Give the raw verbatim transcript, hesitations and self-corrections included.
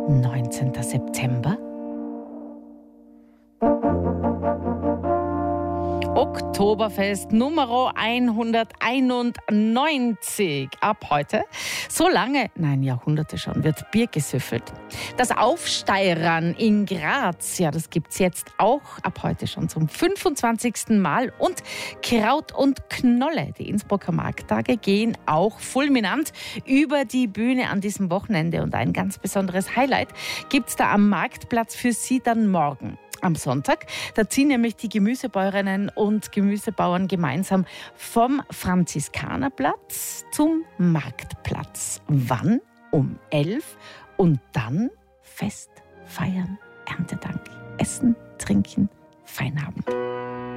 neunzehnten September. Oktoberfest Nummer hunderteinundneunzig. Ab heute, so lange, nein, Jahrhunderte schon, wird Bier gesüffelt. Das Aufsteirern in Graz, ja, das gibt's jetzt auch ab heute schon zum fünfundzwanzigsten Mal. Und Kraut und Knolle, die Innsbrucker Markttage, gehen auch fulminant über die Bühne an diesem Wochenende. Und ein ganz besonderes Highlight gibt's da am Marktplatz für Sie dann morgen. Am Sonntag, da ziehen nämlich die Gemüsebäuerinnen und Gemüsebauern gemeinsam vom Franziskanerplatz zum Marktplatz. Wann? Um elf. Und dann Fest, feiern, Erntedank, essen, trinken, fein haben.